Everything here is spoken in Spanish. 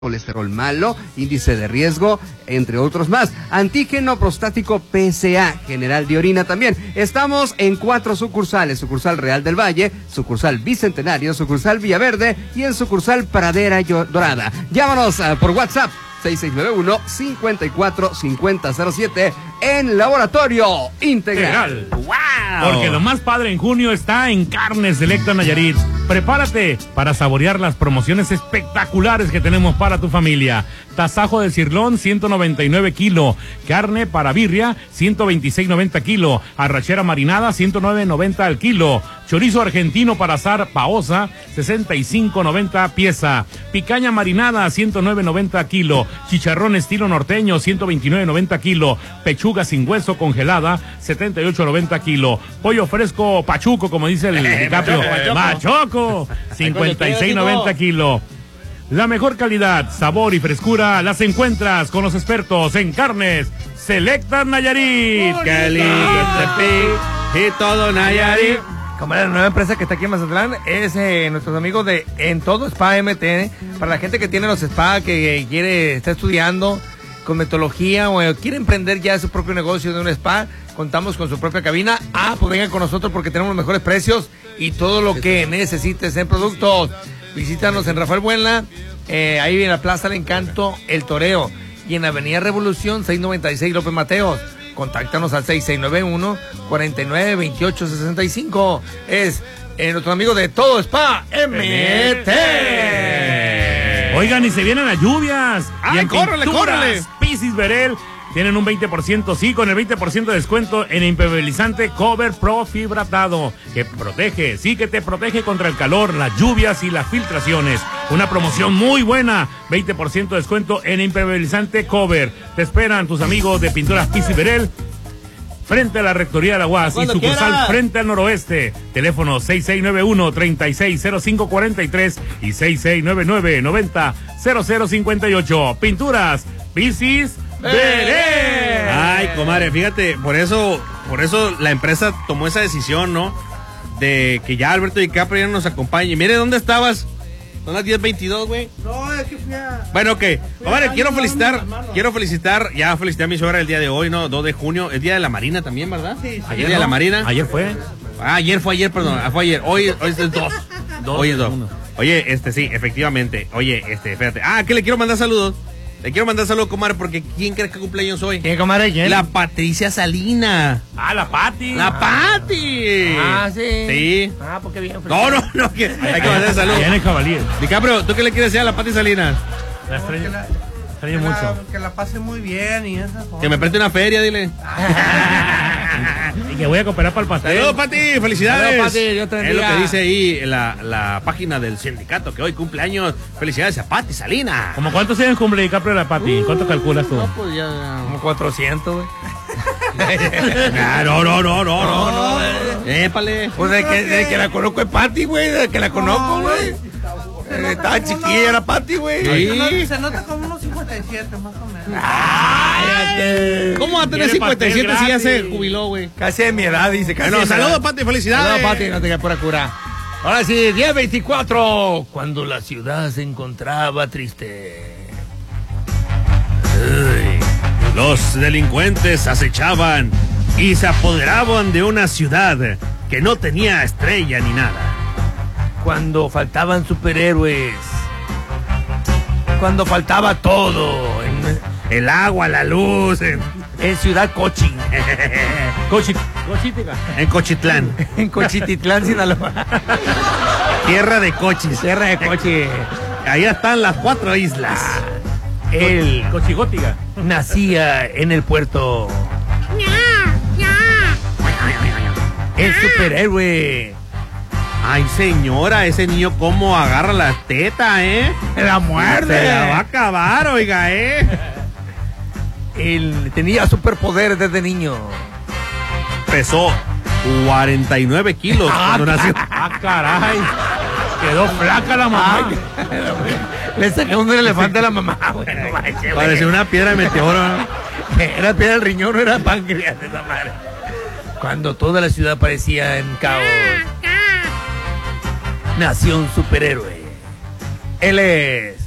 colesterol malo, índice de riesgo, entre otros más. Antígeno prostático PSA, general de orina también. Estamos en 4 sucursales: sucursal Real del Valle, sucursal Bicentenario, sucursal Villaverde y en sucursal Pradera Dorada. Llámanos por WhatsApp 6691-545007 en Laboratorio Integral. ¡Wow! Porque lo más padre en junio está en Carnes Selecta Nayarit. Prepárate para saborear las promociones espectaculares que tenemos para tu familia. Tasajo de cirlón, 199 kilos. Carne para birria, 126.90 kilos. Arrachera marinada, 109.90 al kilo. Chorizo argentino para asar paosa, 65.90 pieza. Picaña marinada, 109.90 kilos. Chicharrón estilo norteño, 129.90 kilos. Pechuga sin hueso congelada, 78.90 kilos. Pollo fresco pachuco, como dice el DiCaprio. Machoco, 56.90 kilos. La mejor calidad, sabor y frescura las encuentras con los expertos en Carnes Selecta Nayarit. ¡Qué lindo y todo Nayarit! Como la nueva empresa que está aquí en Mazatlán es nuestros amigos de En Todo Spa MT. Para la gente que tiene los spa, que está estudiando cosmetología o quiere emprender ya su propio negocio de un spa, contamos con su propia cabina. Pues vengan con nosotros porque tenemos los mejores precios y todo lo que necesites en productos. Visítanos en Rafael Buena, ahí en la Plaza del Encanto, El Toreo, y en Avenida Revolución 696 López Mateos. Contáctanos al 6691-492865. Es nuestro amigo de Todo Spa MT. Oigan, y se vienen las lluvias. ¡Ay, y en córrele! Pisis Verel tienen un 20%, sí, con el 20% de descuento en impermeabilizante Cover Pro Fibratado, que protege, sí, que te protege contra el calor, las lluvias y las filtraciones. Una promoción muy buena, 20% de descuento en impermeabilizante Cover. Te esperan tus amigos de Pinturas Pisis Verel, frente a la Rectoría de la UAS y sucursal frente al noroeste. Teléfono 6691-360543 y 6699-900058. Pinturas Pisis Verel. Ay, comadre, fíjate, por eso la empresa tomó esa decisión, ¿no? De que ya Alberto DiCaprio ya nos acompañe. Mire, ¿dónde estabas? Son las 10:22, güey. No, es que fui a... Bueno, ok. Comadre, quiero felicitar, ya felicité a mi suegra el día de hoy, ¿no? 2 de junio, el día de la Marina también, ¿verdad? Sí. Ayer día de la Marina. Ayer fue. Fue ayer. Hoy es el 2. Hoy es 2. Oye, sí, efectivamente. Oye, espérate. ¿Qué le quiero mandar saludos? Le quiero mandar saludos, comadre, porque ¿quién crees que cumpleaños hoy? ¿Qué, comadre? ¿Quién? La Patricia Salina. La Pati. ¡La Pati! Sí. Sí. Pues qué bien. No, que hay que mandar saludos. Allá en el Cavalier. DiCaprio, ¿tú qué le quieres decir a la Pati Salinas? La extraño mucho. Que la pase muy bien y esas cosas. Que me preste una feria, dile. Y que voy a cooperar para el pastel. Saludos, Pati, felicidades. Saludos, Pati, Dios te bendiga. Es lo que dice ahí la página del sindicato, que hoy cumpleaños. Felicidades a Pati Salinas. ¿Cómo cuántos años cumple DiCaprio la Pati? ¿Cuánto calculas tú? No, pues ya. Como 400, güey. No. Épale. Pues de que la conozco es Pati, güey. De que la conozco, güey. Estaba chiquilla la Pati, güey. Sí. Se nota como unos 57, más o menos. ¿Cómo va a tener 57 si ya se jubiló, güey? Casi de mi edad, dice. Bueno, saludos, Pati, felicidades. Saludos, Pati, no te quedes por cura. Ahora sí, 10:24. Cuando la ciudad se encontraba triste. Los delincuentes acechaban y se apoderaban de una ciudad que no tenía estrella ni nada. Cuando faltaban superhéroes. Cuando faltaba todo. El agua, la luz. En Ciudad Cochi. En Cochitlán. En Cochititlán, Sinaloa. Tierra de cochis. Tierra de Cochi. Ahí están las 4 islas. Él Cochigótica. nacía en el puerto. El superhéroe. Ay, señora, ese niño cómo agarra la teta, ¿eh? La muerde. Se la va a acabar, oiga, ¿eh? Él tenía superpoderes desde niño. Pesó 49 kilos cuando nació. Caray. Quedó flaca la mamá. Le salió un elefante a la mamá, güey. Parecía una piedra de meteoro, ¿no? Era piedra del riñón, no era páncreas esa madre. Cuando toda la ciudad parecía en caos, nació un superhéroe. Él es